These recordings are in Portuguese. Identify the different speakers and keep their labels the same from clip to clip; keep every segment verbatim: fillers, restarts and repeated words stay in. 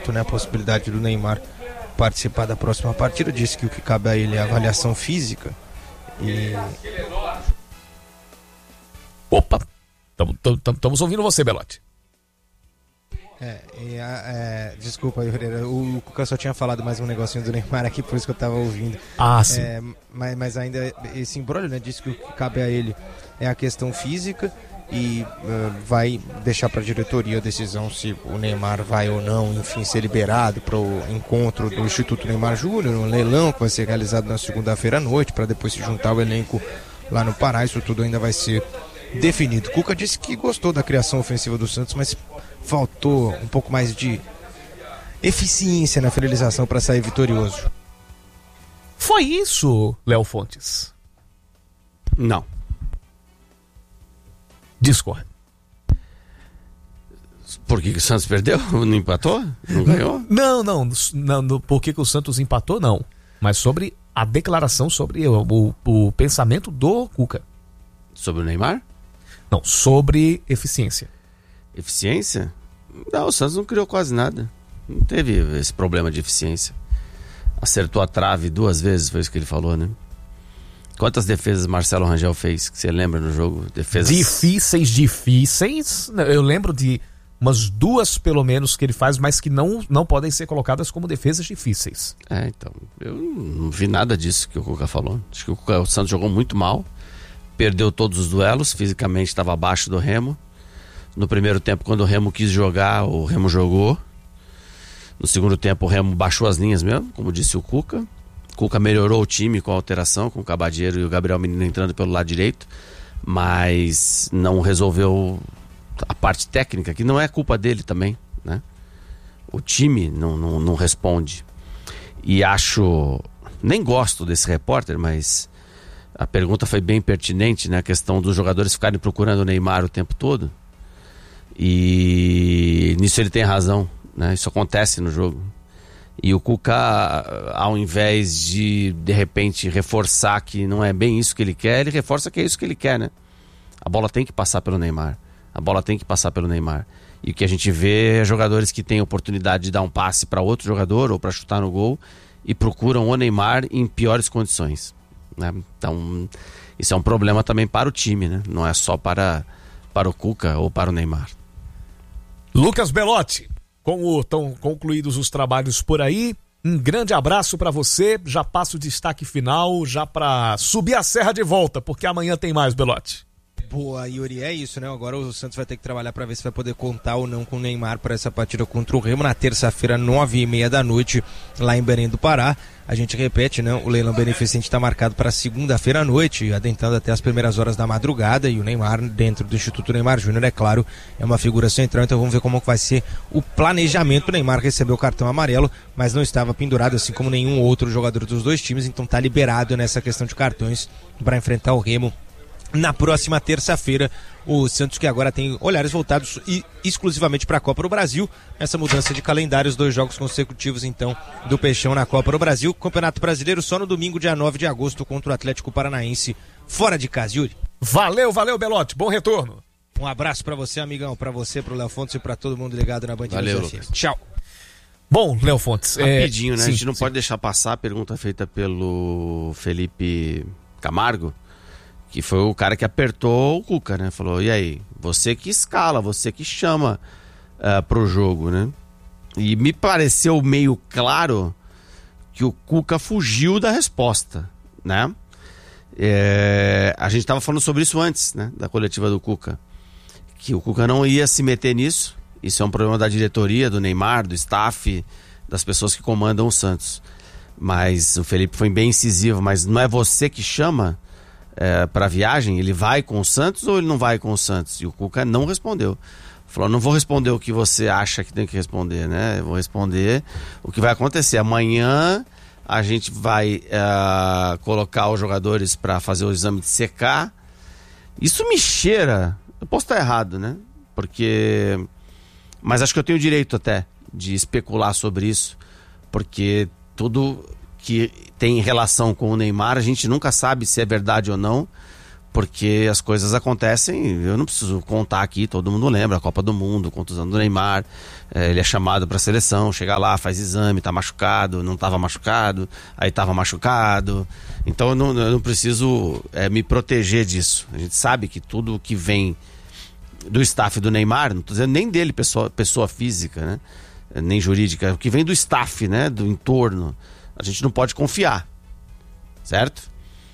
Speaker 1: remoto, né, a possibilidade do Neymar participar da próxima partida. Disse que o que cabe a ele é a avaliação física. E...
Speaker 2: Opa, estamos ouvindo você, Belotti.
Speaker 1: É, e, é, desculpa, Pereira, o Cuca só tinha falado mais um negocinho do Neymar aqui, por isso que eu tava ouvindo.
Speaker 2: Ah, sim.
Speaker 1: É, mas, mas ainda esse imbróglio, né, disse que o que cabe a ele é a questão física e uh, vai deixar para a diretoria a decisão se o Neymar vai ou não, enfim, ser liberado para o encontro do Instituto Neymar Júnior, um leilão que vai ser realizado na segunda-feira à noite, para depois se juntar ao elenco lá no Pará. Isso tudo ainda vai ser definido. Cuca disse que gostou da criação ofensiva do Santos, mas faltou um pouco mais de eficiência na finalização para sair vitorioso.
Speaker 2: Foi isso, Léo Fontes?
Speaker 3: Não.
Speaker 2: Discorre.
Speaker 3: Por que, que o Santos perdeu? Não empatou? Não ganhou?
Speaker 2: Não, não, não, não. Por que, que o Santos empatou, não. Mas sobre a declaração, sobre o, o, o pensamento do Cuca.
Speaker 3: Sobre o Neymar?
Speaker 2: Não, sobre eficiência.
Speaker 3: Eficiência? Não, o Santos não criou quase nada. Não teve esse problema de eficiência. Acertou a trave duas vezes, foi isso que ele falou, né? Quantas defesas Marcelo Rangel fez, que você lembra no jogo? Defesas...
Speaker 2: Difíceis, difíceis. Eu lembro de umas duas, pelo menos, que ele faz, mas que não, não podem ser colocadas como defesas difíceis.
Speaker 3: É, então, eu não vi nada disso que o Cuca falou. Acho que o, Cuca, o Santos jogou muito mal, perdeu todos os duelos, fisicamente estava abaixo do Remo. No primeiro tempo, quando o Remo quis jogar, o Remo jogou. No segundo tempo, o Remo baixou as linhas mesmo, como disse o Cuca. O Cuca melhorou o time com a alteração, com o Cabadeiro e o Gabriel Menino entrando pelo lado direito, mas não resolveu a parte técnica, que não é culpa dele também, né? O time não, não, não responde. E acho... Nem gosto desse repórter, mas a pergunta foi bem pertinente, né? A questão dos jogadores ficarem procurando o Neymar o tempo todo. E nisso ele tem razão, né? Isso acontece no jogo. E o Cuca, ao invés de de repente reforçar que não é bem isso que ele quer, ele reforça que é isso que ele quer, né? A bola tem que passar pelo Neymar. A bola tem que passar pelo Neymar. E o que a gente vê é jogadores que têm oportunidade de dar um passe para outro jogador ou para chutar no gol e procuram o Neymar em piores condições, né? Então, isso é um problema também para o time, né? Não é só para, para o Cuca ou para o Neymar.
Speaker 2: Lucas Belotti, como estão concluídos os trabalhos por aí, um grande abraço para você. Já passo o destaque final, já para subir a serra de volta, porque amanhã tem mais, Belotti.
Speaker 1: Boa, Yuri, é isso, né? Agora o Santos vai ter que trabalhar para ver se vai poder contar ou não com o Neymar para essa partida contra o Remo na terça-feira, nove e meia da noite, lá em Belém do Pará. A gente repete, né? O leilão beneficente está marcado para segunda-feira à noite, adentrando até as primeiras horas da madrugada, e o Neymar, dentro do Instituto Neymar Júnior, é claro, é uma figura central, então vamos ver como vai ser o planejamento. O Neymar recebeu o cartão amarelo, mas não estava pendurado, assim como nenhum outro jogador dos dois times, então está liberado nessa questão de cartões para enfrentar o Remo na próxima terça-feira. O Santos, que agora tem olhares voltados e, exclusivamente para a Copa do Brasil, essa mudança de calendário, os dois jogos consecutivos então do Peixão na Copa do Brasil. Campeonato Brasileiro só no domingo, dia nove de agosto, contra o Atlético Paranaense, fora de casa. Yuri,
Speaker 2: valeu, valeu, Belotti, bom retorno.
Speaker 1: Um abraço para você, amigão, para você, pro Léo Fontes e para todo mundo ligado na Band
Speaker 3: Valeu,
Speaker 1: News F M. Tchau.
Speaker 2: Bom, Léo Fontes,
Speaker 3: rapidinho,
Speaker 2: é...
Speaker 3: né?
Speaker 2: sim,
Speaker 3: a gente não
Speaker 2: sim.
Speaker 3: pode deixar passar a pergunta feita pelo Felipe Camargo, que foi o cara que apertou o Cuca, né? Falou, e aí, você que escala, você que chama uh, pro jogo, né? E me pareceu meio claro que o Cuca fugiu da resposta, né? É, a gente estava falando sobre isso antes, né? Da coletiva do Cuca, que o Cuca não ia se meter nisso. Isso é um problema da diretoria, do Neymar, do staff, das pessoas que comandam o Santos. Mas o Felipe foi bem incisivo, mas não é você que chama É, para a viagem, ele vai com o Santos ou ele não vai com o Santos? E o Cuca não respondeu. Falou, não vou responder o que você acha que tem que responder, né? Eu vou responder o que vai acontecer. Amanhã a gente vai uh, colocar os jogadores para fazer o exame de C K. Isso me cheira, eu posso estar errado, né? Porque, mas acho que eu tenho direito até de especular sobre isso, porque tudo que tem relação com o Neymar, a gente nunca sabe se é verdade ou não, porque as coisas acontecem, eu não preciso contar aqui, todo mundo lembra, a Copa do Mundo, contusão do Neymar, é, ele é chamado para a seleção, chega lá, faz exame, tá machucado, não estava machucado, aí estava machucado, então eu não, eu não preciso é, me proteger disso. A gente sabe que tudo que vem do staff do Neymar, não estou dizendo nem dele, pessoa, pessoa física, né? Nem jurídica, o que vem do staff, né? Do entorno, a gente não pode confiar, certo?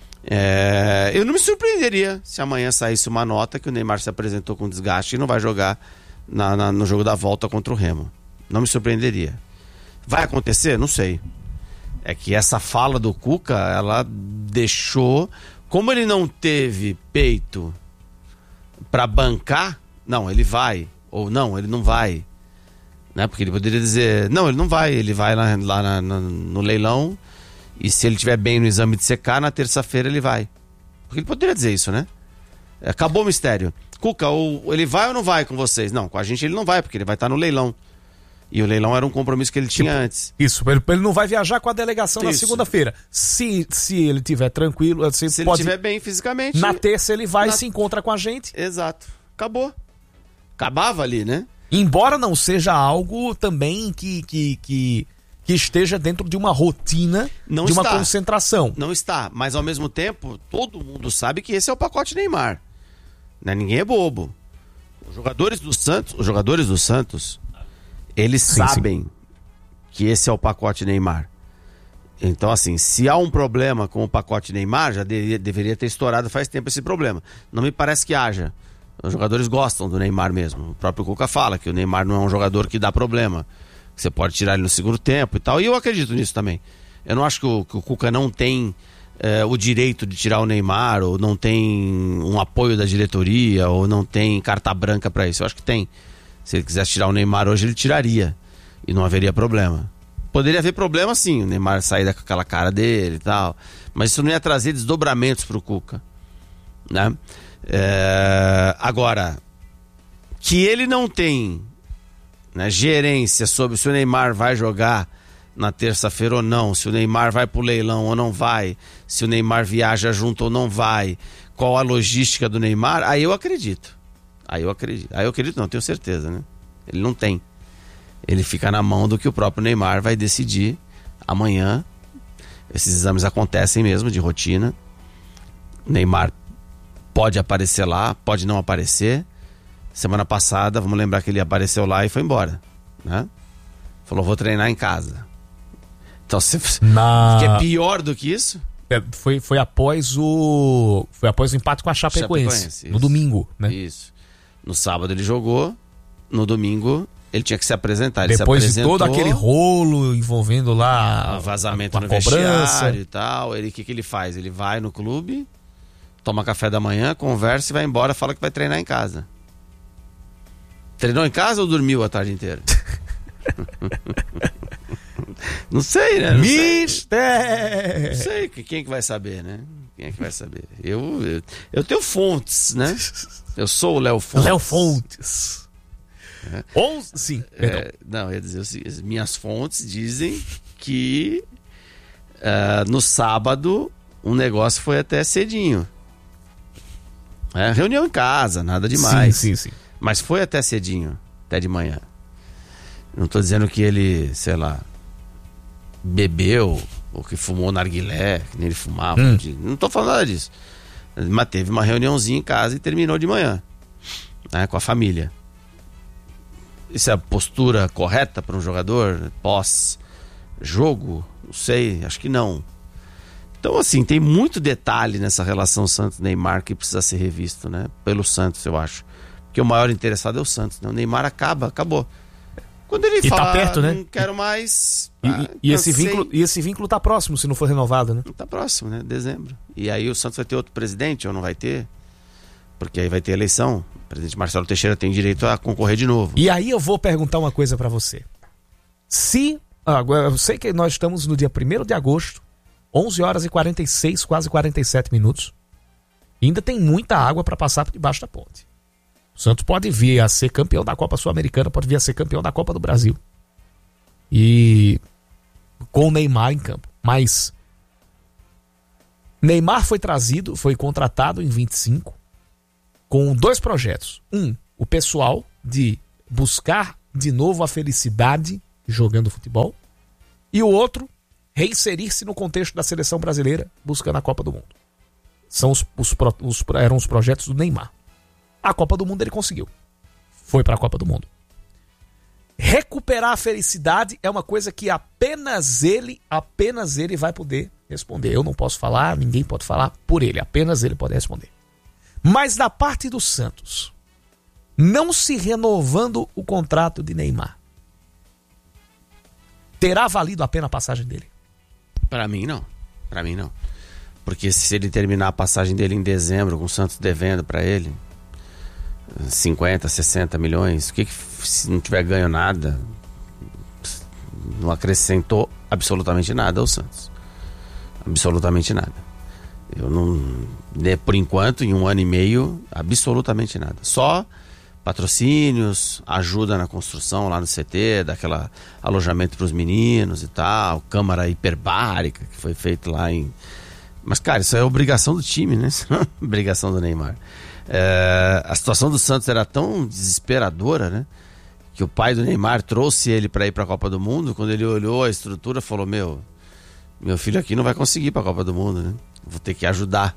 Speaker 3: É, eu não me surpreenderia se amanhã saísse uma nota que o Neymar se apresentou com desgaste e não vai jogar na, na, no jogo da volta contra o Remo. Não me surpreenderia. Vai acontecer? Não sei. É que essa fala do Cuca, ela deixou, como ele não teve peito para bancar, não, ele vai, ou não, ele não vai, né? Porque ele poderia dizer, não, ele não vai, ele vai lá, lá na, na, no leilão. E se ele estiver bem no exame de C K, na terça-feira ele vai. Porque ele poderia dizer isso, né? Acabou o mistério. Cuca, ou ele vai ou não vai com vocês? Não, com a gente ele não vai, porque ele vai estar no leilão. E o leilão era um compromisso que ele tinha tipo, antes.
Speaker 2: Isso, ele, ele não vai viajar com a delegação isso. na segunda-feira. Se, se ele estiver tranquilo... Se,
Speaker 3: se
Speaker 2: pode...
Speaker 3: ele estiver bem fisicamente...
Speaker 2: Na terça ele vai
Speaker 3: na...
Speaker 2: e se encontra com a gente.
Speaker 3: Exato. Acabou. Acabava ali, né?
Speaker 2: Embora não seja algo também que... que, que... que esteja dentro de uma rotina,
Speaker 3: não
Speaker 2: de uma
Speaker 3: está.
Speaker 2: concentração.
Speaker 3: Não está, mas ao mesmo tempo, todo mundo sabe que esse é o pacote Neymar. Né? Ninguém é bobo. Os jogadores do Santos, os jogadores do Santos, eles sim, sabem sim. que esse é o pacote Neymar. Então, assim, se há um problema com o pacote Neymar, já deveria, deveria ter estourado faz tempo esse problema. Não me parece que haja. Os jogadores gostam do Neymar mesmo. O próprio Cuca fala que o Neymar não é um jogador que dá problema. Você pode tirar ele no segundo tempo e tal. E eu acredito nisso também. Eu não acho que o, que o Cuca não tem é, o direito de tirar o Neymar, ou não tem um apoio da diretoria, ou não tem carta branca para isso. Eu acho que tem. Se ele quisesse tirar o Neymar hoje, ele tiraria. E não haveria problema. Poderia haver problema sim, o Neymar sair com aquela cara dele e tal. Mas isso não ia trazer desdobramentos pro Cuca. Né? É, agora, que ele não tem... Né, gerência sobre se o Neymar vai jogar na terça-feira ou não, se o Neymar vai pro leilão ou não vai, se o Neymar viaja junto ou não vai, qual a logística do Neymar, aí eu acredito. Aí eu acredito. Aí eu acredito não, tenho certeza, né? Ele não tem. Ele fica na mão do que o próprio Neymar vai decidir amanhã. Esses exames acontecem mesmo, de rotina. O Neymar pode aparecer lá, pode não aparecer. Semana passada, vamos lembrar que ele apareceu lá e foi embora, né? Falou, vou treinar em casa. Então, se... Na... que é pior do que isso?
Speaker 2: É, foi, foi após o foi após o empate com a Chapecoense, Chapecoense no domingo, né?
Speaker 3: Isso. No sábado ele jogou, no domingo ele tinha que se apresentar. Ele
Speaker 2: Depois
Speaker 3: se
Speaker 2: apresentou, de todo aquele rolo envolvendo lá...
Speaker 3: O vazamento
Speaker 2: a, a
Speaker 3: no
Speaker 2: cobrança.
Speaker 3: Vestiário e tal. Ele, o que, que ele faz? Ele vai no clube, toma café da manhã, conversa e vai embora, fala que vai treinar em casa. Treinou em casa ou dormiu a tarde inteira? Não sei, né? Não
Speaker 2: Mistério!
Speaker 3: Sei. Não sei, quem que vai saber, né? Quem é que vai saber? Eu, eu, eu tenho fontes, né? Eu sou o Léo Fontes.
Speaker 2: Léo Fontes.
Speaker 3: É.
Speaker 2: onze, sim,
Speaker 3: é, não, eu ia dizer assim, as minhas fontes dizem que uh, no sábado um negócio foi até cedinho. É, reunião em casa, nada demais.
Speaker 2: Sim, sim, sim.
Speaker 3: Mas foi até cedinho, até de manhã. Não tô dizendo que ele, sei lá, bebeu ou que fumou narguilé, que nem ele fumava.
Speaker 2: Hum.
Speaker 3: Não tô falando nada disso. Mas teve uma reuniãozinha em casa e terminou de manhã, né, com a família. Isso é a postura correta para um jogador pós-jogo? Não sei, acho que não. Então, assim, tem muito detalhe nessa relação Santos-Neymar que precisa ser revisto, né? Pelo Santos, eu acho. Porque o maior interessado é o Santos, né? O Neymar acaba, acabou. Quando ele
Speaker 2: e
Speaker 3: fala,
Speaker 2: tá perto, né?
Speaker 3: não quero mais...
Speaker 2: E,
Speaker 3: ah,
Speaker 2: e, esse vínculo, e esse vínculo tá próximo, se não for renovado, né?
Speaker 3: Tá próximo, né? Dezembro. E aí o Santos vai ter outro presidente ou não vai ter? Porque aí vai ter eleição. O presidente Marcelo Teixeira tem direito a concorrer de novo.
Speaker 2: E aí eu vou perguntar uma coisa pra você. Se... Agora, eu sei que nós estamos no dia primeiro de agosto, onze horas e quarenta e seis, quase quarenta e sete minutos. E ainda tem muita água pra passar por debaixo da ponte. O Santos pode vir a ser campeão da Copa Sul-Americana, pode vir a ser campeão da Copa do Brasil. E com o Neymar em campo. Mas Neymar foi trazido, foi contratado em vinte e cinco com dois projetos. Um, o pessoal de buscar de novo a felicidade jogando futebol. E o outro, reinserir-se no contexto da seleção brasileira buscando a Copa do Mundo. São os, os, os, eram os projetos do Neymar. A Copa do Mundo ele conseguiu. Foi para a Copa do Mundo. Recuperar a felicidade é uma coisa que apenas ele, apenas ele vai poder responder. Eu não posso falar, ninguém pode falar por ele. Apenas ele pode responder. Mas da parte do Santos, não se renovando o contrato de Neymar, terá valido a pena a passagem dele?
Speaker 3: Para mim não. Para mim não. Porque se ele terminar a passagem dele em dezembro, com o Santos devendo para ele cinquenta, sessenta milhões, o que, que se não tiver ganho nada, não acrescentou absolutamente nada ao Santos. Absolutamente nada. Eu não, por enquanto, em um ano e meio, absolutamente nada. Só patrocínios, ajuda na construção lá no C T, daquela alojamento para os meninos e tal, câmara hiperbárica que foi feito lá em... Mas, cara, isso é obrigação do time, né? Isso não é obrigação do Neymar. É, a situação do Santos era tão desesperadora, né? Que o pai do Neymar trouxe ele para ir para a Copa do Mundo. Quando ele olhou a estrutura, falou: meu, meu filho aqui não vai conseguir ir para a Copa do Mundo, né? Vou ter que ajudar.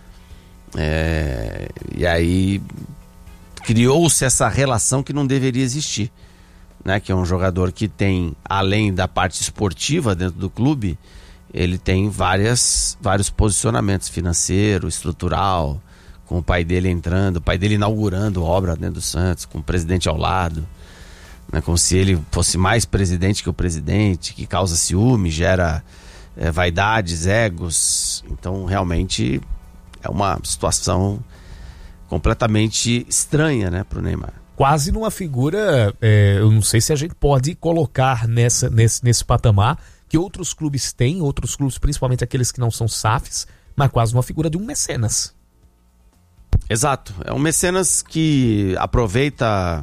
Speaker 3: É, e aí criou-se essa relação que não deveria existir, né? Que é um jogador que tem, além da parte esportiva dentro do clube, ele tem várias, vários posicionamentos financeiro, estrutural, com o pai dele entrando, o pai dele inaugurando obra dentro do Santos, com o presidente ao lado, né, como se ele fosse mais presidente que o presidente, que causa ciúme, gera é, vaidades, egos. Então realmente é uma situação completamente estranha, né, para o Neymar.
Speaker 2: Quase numa figura, é, eu não sei se a gente pode colocar nessa, nesse, nesse patamar que outros clubes têm, outros clubes, principalmente aqueles que não são S A Fs, mas quase uma figura de um mecenas.
Speaker 3: Exato, é um mecenas que aproveita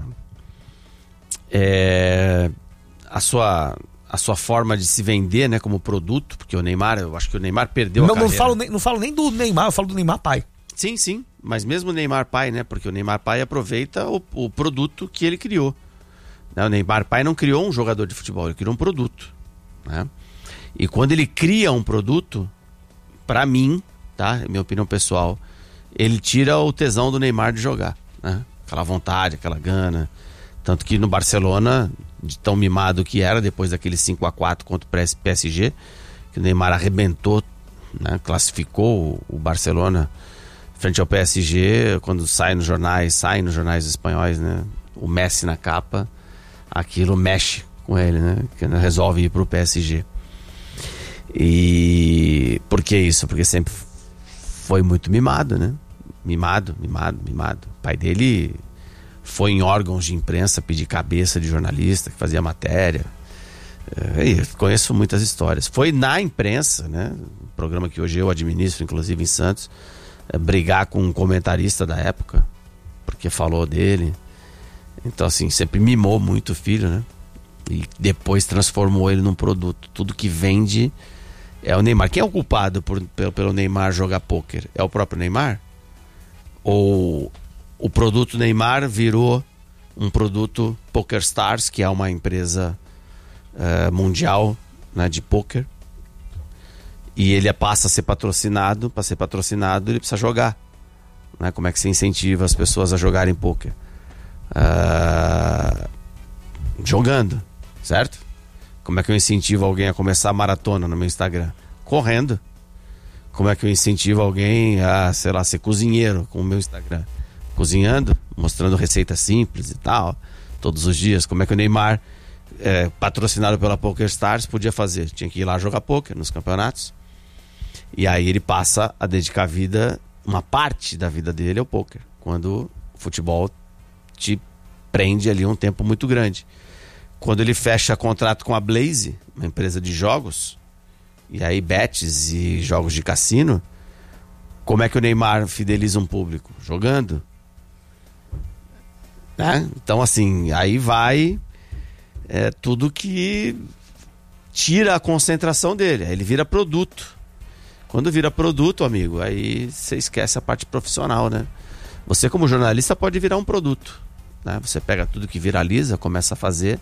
Speaker 3: é, a, sua, a sua forma de se vender, né, como produto, porque o Neymar, eu acho que o Neymar perdeu
Speaker 2: não,
Speaker 3: a carreira.
Speaker 2: Não falo, nem, não falo nem do Neymar, eu falo do Neymar pai.
Speaker 3: Sim, sim, mas mesmo o Neymar pai, né, porque o Neymar pai aproveita o, o produto que ele criou. Né, o Neymar pai não criou um jogador de futebol, ele criou um produto, né? E quando ele cria um produto, pra mim, tá, minha opinião pessoal, ele tira o tesão do Neymar de jogar, né? Aquela vontade, aquela gana. Tanto que no Barcelona, de tão mimado que era, depois daquele cinco a quatro contra o P S G, que o Neymar arrebentou, né? Classificou o Barcelona frente ao P S G, quando sai nos jornais, sai nos jornais espanhóis, né? O Messi na capa, aquilo mexe com ele, né? Que resolve ir pro P S G. E por que isso? Porque sempre foi muito mimado, né? Mimado, mimado, mimado. O pai dele foi em órgãos de imprensa pedir cabeça de jornalista que fazia matéria. É, conheço muitas histórias. Foi na imprensa, né? Um programa que hoje eu administro, inclusive em Santos, é, brigar com um comentarista da época, porque falou dele. Então, assim, sempre mimou muito o filho, né? E depois transformou ele num produto. Tudo que vende é o Neymar. Quem é o culpado por, pelo, pelo Neymar jogar pôquer? É o próprio Neymar? Ou o produto Neymar virou um produto PokerStars, que é uma empresa uh, mundial, né, de pôquer, e ele passa a ser patrocinado. Para ser patrocinado ele precisa jogar, né? Como é que se incentiva as pessoas a jogarem pôquer? Uh, jogando, certo? Como é que eu incentivo alguém a começar a maratona no meu Instagram? Correndo. Como é que eu incentivo alguém a, sei lá, ser cozinheiro com o meu Instagram? Cozinhando, mostrando receitas simples e tal, todos os dias. Como é que o Neymar, é, patrocinado pela PokerStars, podia fazer? Tinha que ir lá jogar pôquer nos campeonatos. E aí ele passa a dedicar a vida, uma parte da vida dele ao pôquer, quando o futebol te prende ali um tempo muito grande. Quando ele fecha contrato com a Blaze, uma empresa de jogos, e aí bets e jogos de cassino, como é que o Neymar fideliza um público? Jogando, né? Então, assim, aí vai é, tudo que tira a concentração dele. Aí ele vira produto. Quando vira produto, amigo, aí você esquece a parte profissional, né? Você como jornalista pode virar um produto, né? Você pega tudo que viraliza, começa a fazer,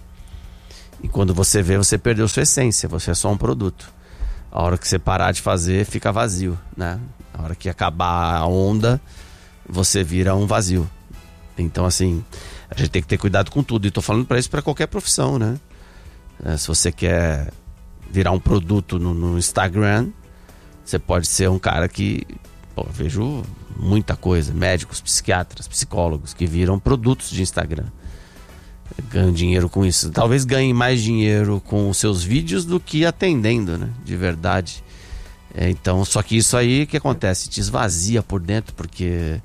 Speaker 3: e quando você vê, você perdeu sua essência, você é só um produto. A hora que você parar de fazer, fica vazio, né? A hora que acabar a onda, você vira um vazio. Então, assim, a gente tem que ter cuidado com tudo. E tô falando para isso para qualquer profissão, né? É, se você quer virar um produto no, no Instagram, você pode ser um cara que... Pô, eu vejo muita coisa. Médicos, psiquiatras, psicólogos que viram produtos de Instagram. Ganham dinheiro com isso. Talvez ganhem mais dinheiro com os seus vídeos do que atendendo, né? De verdade. É, então, só que isso aí, o que acontece? Te esvazia por dentro, porque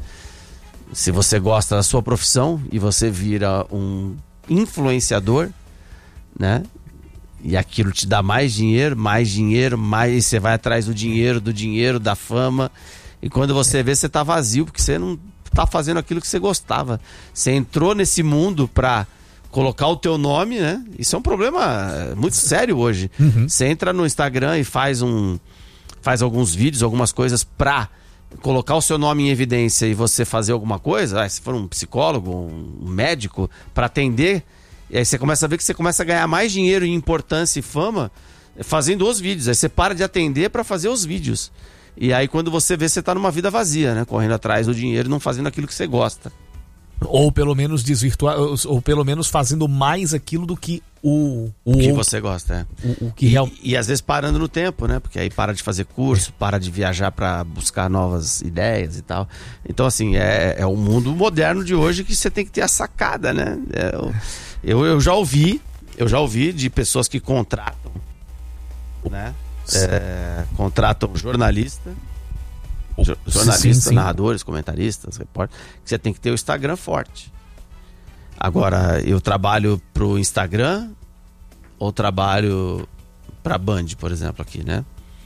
Speaker 3: se você gosta da sua profissão e você vira um influenciador, né? E aquilo te dá mais dinheiro, mais dinheiro, mais você vai atrás do dinheiro, do dinheiro, da fama. E quando você vê, você tá vazio, porque você não tá fazendo aquilo que você gostava. Você entrou nesse mundo pra colocar o teu nome, né? Isso é um problema muito sério hoje. Uhum. Você entra no Instagram e faz um faz alguns vídeos, algumas coisas pra colocar o seu nome em evidência e você fazer alguma coisa, ah, se for um psicólogo, um médico, pra atender, e aí você começa a ver que você começa a ganhar mais dinheiro em importância e fama fazendo os vídeos. Aí você para de atender pra fazer os vídeos. E aí quando você vê, você tá numa vida vazia, né? Correndo atrás do dinheiro e não fazendo aquilo que você gosta.
Speaker 2: Ou pelo menos desvirtuar, ou pelo menos fazendo mais aquilo do que o... O,
Speaker 3: o que
Speaker 2: outro,
Speaker 3: você gosta, é.
Speaker 2: O, o que
Speaker 3: e,
Speaker 2: real...
Speaker 3: e às vezes parando no tempo, né? Porque aí para de fazer curso, para de viajar para buscar novas ideias e tal. Então, assim, é, é o mundo moderno de hoje que você tem que ter a sacada, né? É, eu, eu já ouvi, eu já ouvi de pessoas que contratam, né? É, contratam jornalista... jornalistas, sim, sim. narradores, comentaristas, repórteres, que você tem que ter o Instagram forte. Agora, eu trabalho pro Instagram ou trabalho pra Band, por exemplo, aqui, né?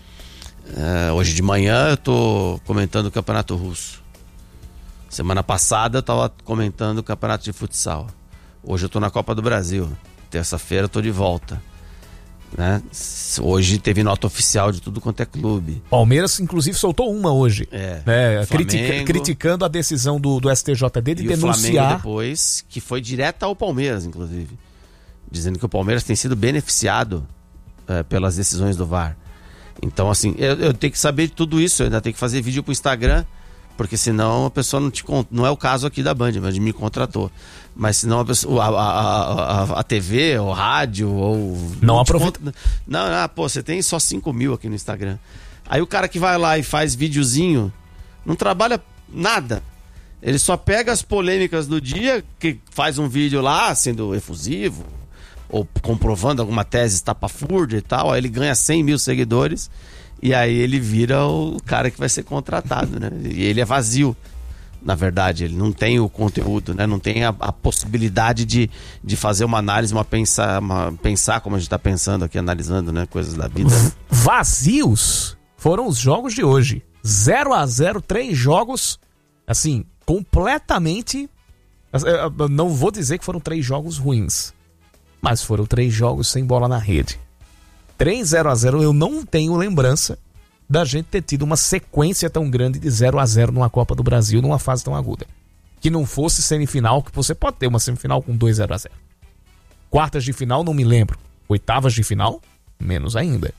Speaker 3: É, hoje de manhã eu tô comentando o Campeonato Russo. Semana passada eu tava comentando o Campeonato de Futsal. Hoje eu tô na Copa do Brasil. Terça-feira eu tô de volta. Né? Hoje teve nota oficial de tudo quanto é clube.
Speaker 2: Palmeiras, inclusive, soltou uma hoje.
Speaker 3: É.
Speaker 2: Né? Critica, criticando a decisão do, do S T J D de
Speaker 3: e
Speaker 2: denunciar.
Speaker 3: O Flamengo depois, que foi direta ao Palmeiras, inclusive. Dizendo que o Palmeiras tem sido beneficiado é, pelas decisões do V A R. Então, assim, eu, eu tenho que saber de tudo isso. Eu ainda tenho que fazer vídeo pro Instagram, porque senão a pessoa não te... Não é o caso aqui da Band, mas me contratou. Mas senão a pessoa, a, a, a, a T V, ou rádio, ou...
Speaker 2: Não, não aproveita.
Speaker 3: Conta, não, não, pô, você tem só cinco mil aqui no Instagram. Aí o cara que vai lá e faz videozinho, não trabalha nada. Ele só pega as polêmicas do dia, que faz um vídeo lá, sendo efusivo, ou comprovando alguma tese estapafúrdia e tal, aí ele ganha cem mil seguidores, e aí ele vira o cara que vai ser contratado, né? E ele é vazio. Na verdade, ele não tem o conteúdo, né? Não tem a, a possibilidade de, de fazer uma análise, uma pensar, uma, pensar como a gente está pensando aqui, analisando, né? Coisas da vida. Né?
Speaker 2: Vazios foram os jogos de hoje. zero a zero, três jogos, assim, completamente... Eu não vou dizer que foram três jogos ruins, mas foram três jogos sem bola na rede. três zero a zero, eu não tenho lembrança da gente ter tido uma sequência tão grande de zero a zero numa Copa do Brasil, numa fase tão aguda. Que não fosse semifinal, que você pode ter uma semifinal com dois zero a zero. Quartas de final, não me lembro. Oitavas de final, menos ainda.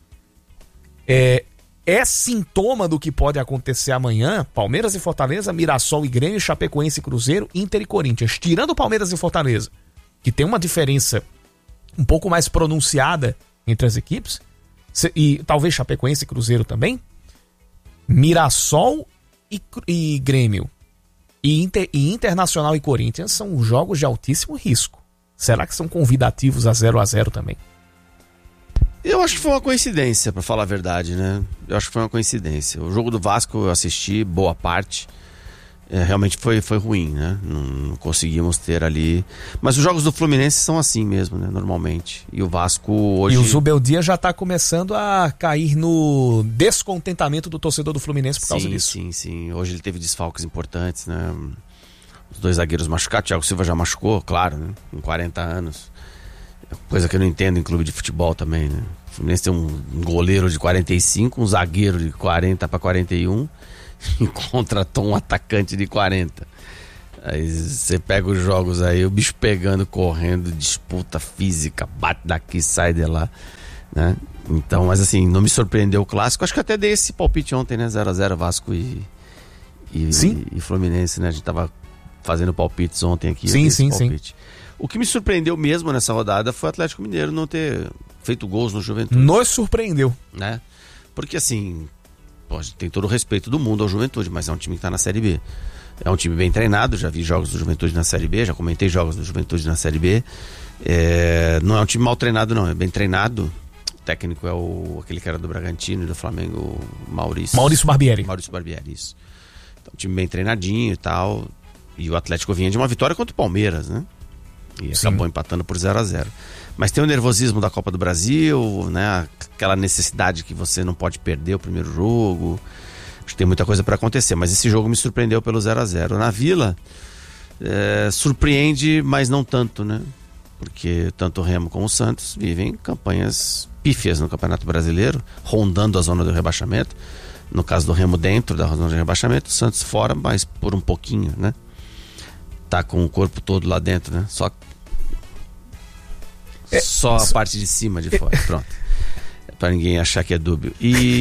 Speaker 2: É, é sintoma do que pode acontecer amanhã. Palmeiras e Fortaleza, Mirassol e Grêmio, Chapecoense e Cruzeiro, Inter e Corinthians. Tirando Palmeiras e Fortaleza, que tem uma diferença um pouco mais pronunciada entre as equipes, e talvez Chapecoense e Cruzeiro também, Mirassol e, e Grêmio e, Inter, e Internacional e Corinthians são jogos de altíssimo risco. Será que são convidativos a zero a zero também?
Speaker 3: Eu acho que foi uma coincidência, pra falar a verdade, né? Eu acho que foi uma coincidência. O jogo do Vasco eu assisti boa parte. É, realmente foi, foi ruim, né? Não, não conseguimos ter ali... Mas os jogos do Fluminense são assim mesmo, né? Normalmente. E o Vasco hoje...
Speaker 2: E o Zubeldia já tá começando a cair no descontentamento do torcedor do Fluminense por
Speaker 3: sim,
Speaker 2: causa disso.
Speaker 3: Sim, sim. Hoje ele teve desfalques importantes, né? Os dois zagueiros machucados. Thiago Silva já machucou, claro, né? Com quarenta anos. Coisa que eu não entendo em clube de futebol também, né? Fluminense tem um goleiro de quarenta e cinco, um zagueiro de quarenta para quarenta e um e contratou um atacante de quarenta. Aí você pega os jogos aí, o bicho pegando, correndo, disputa física, bate daqui, sai de lá, né? Então, mas assim, não me surpreendeu o clássico. Acho que até dei esse palpite ontem, né? zero a zero Vasco e, e,
Speaker 2: sim.
Speaker 3: e Fluminense, né? A gente tava fazendo palpites ontem aqui.
Speaker 2: Sim, sim, sim.
Speaker 3: O que me surpreendeu mesmo nessa rodada foi o Atlético Mineiro não ter feito gols no Juventude.
Speaker 2: Nos surpreendeu.
Speaker 3: Né? Porque assim, pô, tem todo o respeito do mundo ao Juventude, mas é um time que tá na Série B. É um time bem treinado, já vi jogos do Juventude na Série B, já comentei jogos do Juventude na Série B. É, não é um time mal treinado não, é bem treinado. O técnico é o, aquele que era do Bragantino e do Flamengo, Maurício.
Speaker 2: Maurício Barbieri.
Speaker 3: Maurício Barbieri, isso. Então, um time bem treinadinho e tal. E o Atlético vinha de uma vitória contra o Palmeiras, né? E
Speaker 2: Sim.
Speaker 3: acabou empatando por zero a zero. Mas tem o nervosismo da Copa do Brasil, né? Aquela necessidade que você não pode perder o primeiro jogo. Acho que tem muita coisa para acontecer, mas esse jogo me surpreendeu pelo zero a zero. Na Vila, é, surpreende, mas não tanto, né? Porque tanto o Remo como o Santos vivem campanhas pífias no Campeonato Brasileiro, rondando a zona do rebaixamento. No caso do Remo dentro da zona de rebaixamento, o Santos fora, mas por um pouquinho, né? Tá com o corpo todo lá dentro, né? Só,
Speaker 2: é,
Speaker 3: só a parte de cima de fora, pronto. Pra ninguém achar que é dúbio.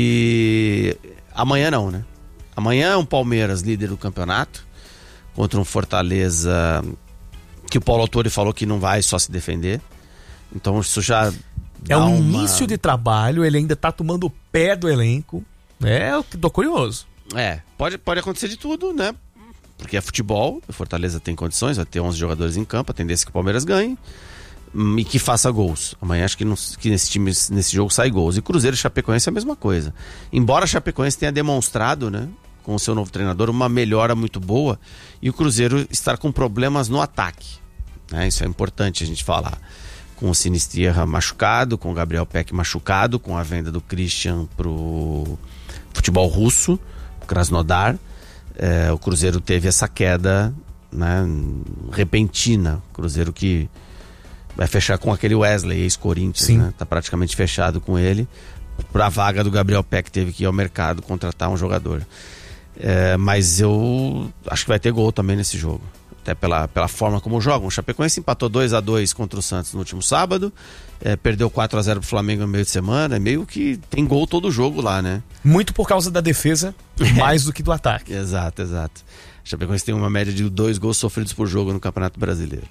Speaker 3: E amanhã não, né? Amanhã é um Palmeiras líder do campeonato contra um Fortaleza que o Paulo Autori falou que não vai só se defender. Então isso já dá
Speaker 2: é um
Speaker 3: uma...
Speaker 2: início de trabalho, ele ainda tá tomando o pé do elenco. É, eu tô curioso.
Speaker 3: É, pode, pode acontecer de tudo, né? Porque é futebol, o Fortaleza tem condições, vai ter onze jogadores em campo, a tendência é que o Palmeiras ganhe e que faça gols. Amanhã acho que, não, que nesse, time, nesse jogo sai gols. E Cruzeiro e Chapecoense é a mesma coisa. Embora a Chapecoense tenha demonstrado, né, com o seu novo treinador, uma melhora muito boa, e o Cruzeiro estar com problemas no ataque, né? Isso é importante a gente falar. Com o Sinisterra machucado, com o Gabriel Peck machucado, com a venda do Christian pro futebol russo, Krasnodar. É, o Cruzeiro teve essa queda, né, repentina. O Cruzeiro que vai fechar com aquele Wesley, ex-Corinthians, né? Tá praticamente fechado com ele. Pra vaga do Gabriel Peck teve que ir ao mercado contratar um jogador. É, mas eu acho que vai ter gol também nesse jogo. Até pela, pela forma como jogam. O Chapecoense empatou dois a dois contra o Santos no último sábado. É, perdeu quatro a zero pro Flamengo no meio de semana. É meio que tem gol todo jogo lá, né?
Speaker 2: Muito por causa da defesa, mais do que do ataque.
Speaker 3: Exato, exato. O Chapecoense tem uma média de dois gols sofridos por jogo no Campeonato Brasileiro.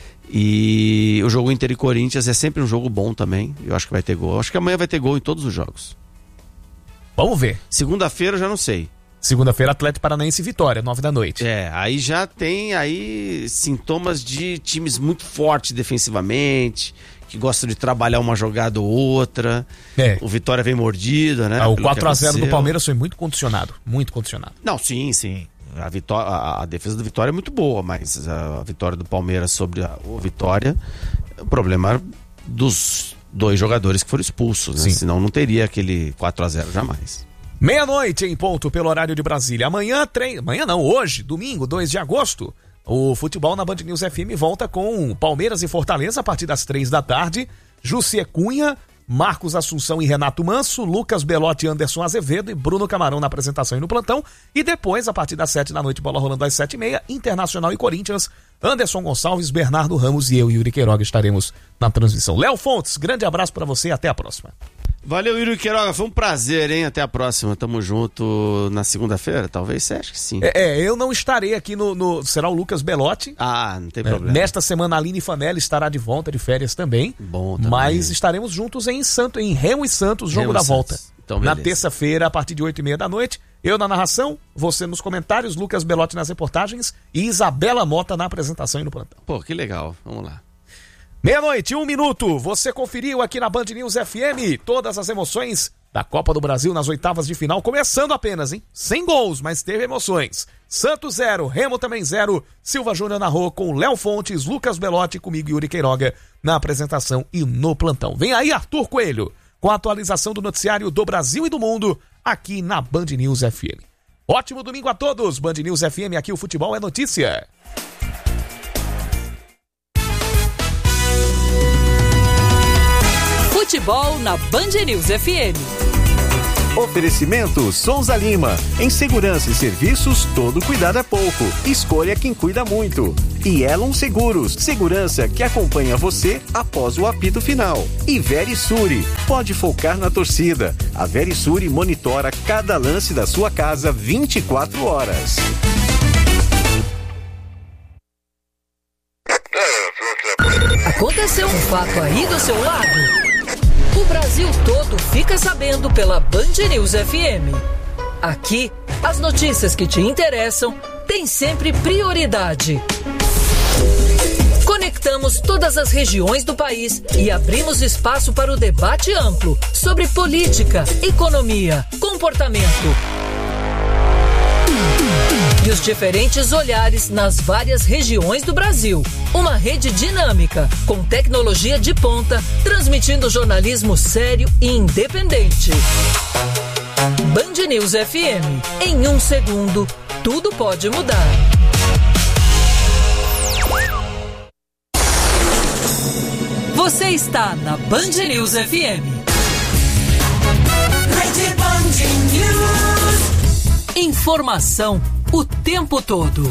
Speaker 3: E o jogo Inter e Corinthians é sempre um jogo bom também. Eu acho que vai ter gol. Eu acho que amanhã vai ter gol em todos os jogos.
Speaker 2: Vamos ver.
Speaker 3: Segunda-feira eu já não sei.
Speaker 2: Segunda-feira, Atlético Paranaense e Vitória, nove da noite.
Speaker 3: É, aí já tem aí sintomas de times muito fortes defensivamente, que gostam de trabalhar uma jogada ou outra.
Speaker 2: É.
Speaker 3: O Vitória vem mordido, né?
Speaker 2: Ah, o quatro a zero do Palmeiras foi muito condicionado. Muito condicionado.
Speaker 3: Não, sim, sim. A, vitória, a, a defesa do Vitória é muito boa, mas a, a vitória do Palmeiras sobre a, o Vitória, o problema dos dois jogadores que foram expulsos, né? Senão não teria aquele quatro a zero jamais.
Speaker 2: Meia-noite em ponto pelo horário de Brasília. Amanhã, tre... Amanhã não, hoje, domingo, dois de agosto, o futebol na Band News F M volta com Palmeiras e Fortaleza a partir das três da tarde. Jussier Cunha, Marcos Assunção e Renato Manso, Lucas Belotti, Anderson Azevedo e Bruno Camarão na apresentação e no plantão. E depois, a partir das sete da noite, bola rolando às sete e meia, Internacional e Corinthians, Anderson Gonçalves, Bernardo Ramos e eu, Yuri Queiroga, estaremos na transmissão. Léo Fontes, grande abraço pra você e até a próxima.
Speaker 3: Valeu, Yuri Queiroga, foi um prazer, hein? Até a próxima, tamo junto na segunda-feira, talvez, você acha que sim?
Speaker 2: É, é, eu não estarei aqui no, no... Será o Lucas Belotti.
Speaker 3: Ah, não tem
Speaker 2: É,
Speaker 3: problema.
Speaker 2: nesta semana, a Aline Fanelli estará de volta de férias também.
Speaker 3: Bom também.
Speaker 2: Mas estaremos juntos em Santo, em Remo e Santos, jogo
Speaker 3: Remo
Speaker 2: da
Speaker 3: e
Speaker 2: volta.
Speaker 3: Santos. Então,
Speaker 2: na
Speaker 3: beleza.
Speaker 2: terça-feira, a partir de oito e meia da noite. Eu na narração, você nos comentários, Lucas Belotti nas reportagens e Isabela Mota na apresentação e no plantão.
Speaker 3: Pô, que legal, vamos lá.
Speaker 2: Meia-noite, um minuto. Você conferiu aqui na Band News F M todas as emoções da Copa do Brasil nas oitavas de final, começando apenas, hein? Sem gols, mas teve emoções. Santos zero, Remo também zero. Silva Júnior narrou com Léo Fontes, Lucas Belotti, comigo Yuri Queiroga na apresentação e no plantão. Vem aí Arthur Coelho com a atualização do noticiário do Brasil e do mundo aqui na Band News F M. Ótimo domingo a todos. Band News F M, aqui o futebol é notícia.
Speaker 4: Futebol na Band News F M.
Speaker 5: Oferecimento Souza Lima. Em segurança e serviços, todo cuidado é pouco. Escolha quem cuida muito. E Elon Seguros. Segurança que acompanha você após o apito final. E Verisure. Pode focar na torcida. A Verisure monitora cada lance da sua casa vinte e quatro horas.
Speaker 4: Aconteceu um fato aí do seu lado? O Brasil todo fica sabendo pela Band News F M. Aqui, as notícias que te interessam têm sempre prioridade. Conectamos todas as regiões do país e abrimos espaço para o debate amplo sobre política, economia, comportamento e os diferentes olhares nas várias regiões do Brasil. Uma rede dinâmica, com tecnologia de ponta, transmitindo jornalismo sério e independente. Band News F M. Em um segundo, tudo pode mudar. Você está na Band News F M. Rede Band News. Informação o tempo todo.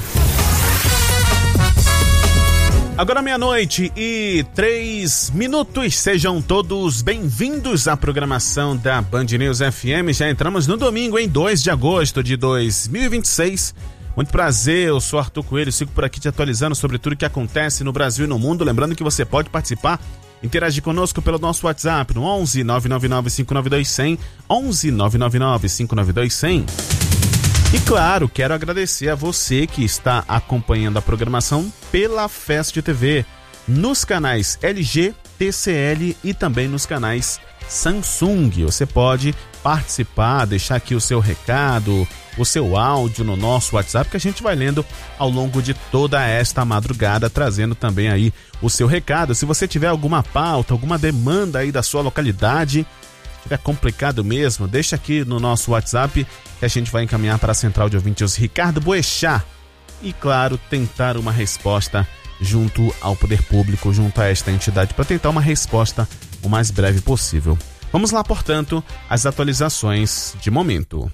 Speaker 6: Agora meia-noite e três minutos, sejam todos bem-vindos à programação da Band News F M. Já entramos no domingo, em dois de agosto de dois mil e vinte e seis. Muito prazer, eu sou Arthur Coelho, sigo por aqui te atualizando sobre tudo que acontece no Brasil e no mundo. Lembrando que você pode participar, interagir conosco pelo nosso WhatsApp no onze nove nove nove cinco nove dois zero zero, onze nove nove nove cinco nove dois zero zero. E claro, quero agradecer a você que está acompanhando a programação pela Fest T V, nos canais L G, T C L e também nos canais Samsung. Você pode participar, deixar aqui o seu recado, o seu áudio no nosso WhatsApp, que a gente vai lendo ao longo de toda esta madrugada, trazendo também aí o seu recado. Se você tiver alguma pauta, alguma demanda aí da sua localidade, tiver complicado mesmo, deixa aqui no nosso WhatsApp que a gente vai encaminhar para a Central de Ouvintes Ricardo Boechat e, claro, tentar uma resposta junto ao poder público, junto a esta entidade, para tentar uma resposta o mais breve possível. Vamos lá, portanto, as atualizações de momento.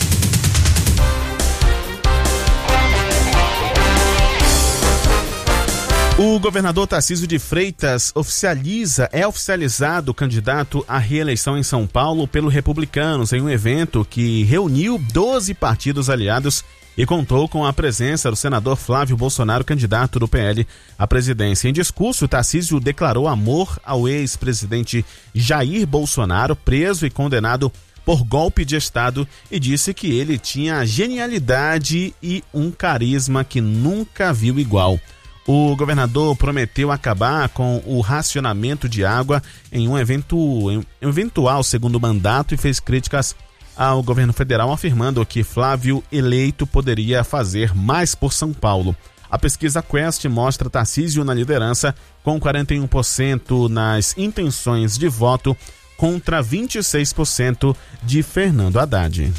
Speaker 6: O governador Tarcísio de Freitas oficializa, é oficializado candidato à reeleição em São Paulo pelo Republicanos em um evento que reuniu doze partidos aliados e contou com a presença do senador Flávio Bolsonaro, candidato do P L à presidência. Em discurso, Tarcísio declarou amor ao ex-presidente Jair Bolsonaro, preso e condenado por golpe de Estado, e disse que ele tinha genialidade e um carisma que nunca viu igual. O governador prometeu acabar com o racionamento de água em um evento, em um eventual segundo mandato e fez críticas ao governo federal, afirmando que Flávio eleito poderia fazer mais por São Paulo. A pesquisa Quest mostra Tarcísio na liderança com quarenta e um por cento nas intenções de voto contra vinte e seis por cento de Fernando Haddad.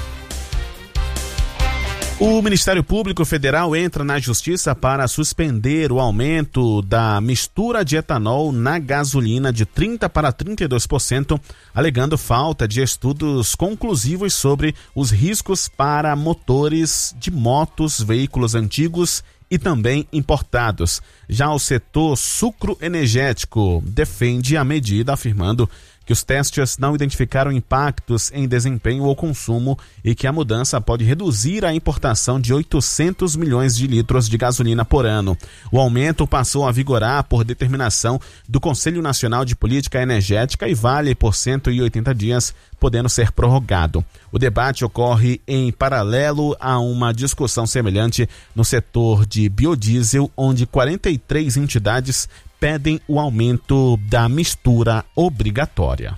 Speaker 6: O Ministério Público Federal entra na Justiça para suspender o aumento da mistura de etanol na gasolina de trinta por cento para trinta e dois por cento, alegando falta de estudos conclusivos sobre os riscos para motores de motos, veículos antigos e também importados. Já o setor sucroenergético defende a medida, afirmando que os testes não identificaram impactos em desempenho ou consumo e que a mudança pode reduzir a importação de oitocentos milhões de litros de gasolina por ano. O aumento passou a vigorar por determinação do Conselho Nacional de Política Energética e vale por cento e oitenta dias, podendo ser prorrogado. O debate ocorre em paralelo a uma discussão semelhante no setor de biodiesel, onde quarenta e três entidades pedem o aumento da mistura obrigatória.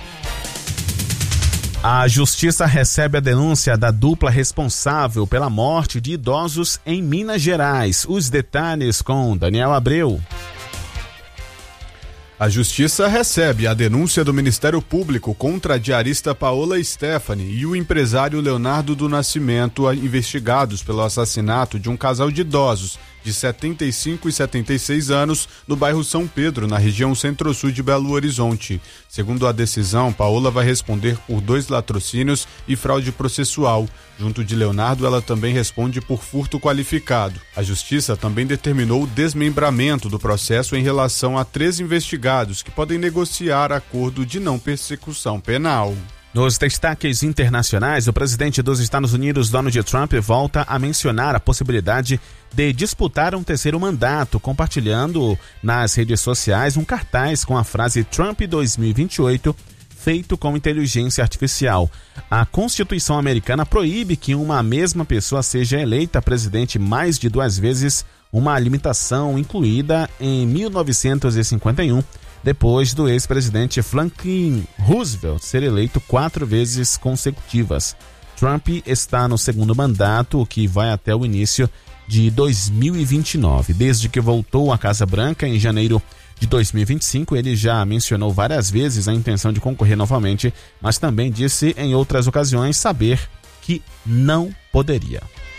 Speaker 6: A Justiça recebe a denúncia da dupla responsável pela morte de idosos em Minas Gerais. Os detalhes com Daniel Abreu.
Speaker 7: A Justiça recebe a denúncia do Ministério Público contra a diarista Paola Stephanie e o empresário Leonardo do Nascimento, investigados pelo assassinato de um casal de idosos de setenta e cinco e setenta e seis anos, no bairro São Pedro, na região centro-sul de Belo Horizonte. Segundo a decisão, Paola vai responder por dois latrocínios e fraude processual. Junto de Leonardo, ela também responde por furto qualificado. A Justiça também determinou o desmembramento do processo em relação a três investigados que podem negociar acordo de não persecução penal.
Speaker 6: Nos destaques internacionais, o presidente dos Estados Unidos, Donald Trump, volta a mencionar a possibilidade de disputar um terceiro mandato, compartilhando nas redes sociais um cartaz com a frase Trump dois mil e vinte e oito, feito com inteligência artificial. A Constituição americana proíbe que uma mesma pessoa seja eleita presidente mais de duas vezes, uma limitação incluída em mil novecentos e cinquenta e um, depois do ex-presidente Franklin Roosevelt ser eleito quatro vezes consecutivas. Trump está no segundo mandato, que vai até o início de dois mil e vinte e nove. Desde que voltou à Casa Branca em janeiro de dois mil e vinte e cinco, ele já mencionou várias vezes a intenção de concorrer novamente, mas também disse em outras ocasiões saber que não poderia.